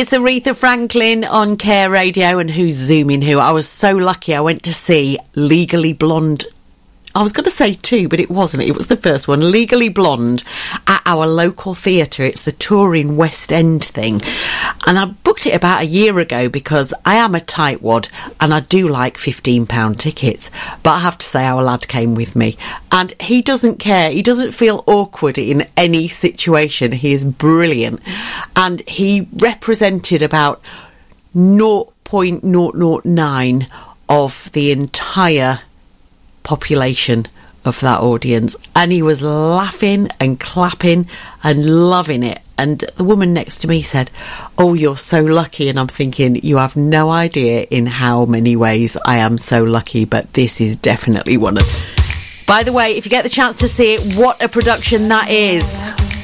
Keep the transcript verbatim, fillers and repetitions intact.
It's Aretha Franklin on Care Radio, and who's zooming who? I was so lucky. I went to see Legally Blonde. I was going to say two, but it wasn't. It was the first one, Legally Blonde, at our local theatre. It's the touring West End thing. And I booked it about a year ago because I am a tightwad and I do like fifteen pound tickets. But I have to say our lad came with me and he doesn't care. He doesn't feel awkward in any situation. He is brilliant. And he represented about zero point zero zero nine of the entire population of that audience, and he was laughing and clapping and loving it. And the woman next to me said, "Oh, you're so lucky." And I'm thinking, you have no idea in how many ways I am so lucky, but this is definitely one of. By the way, if you get the chance to see it, what a production that is.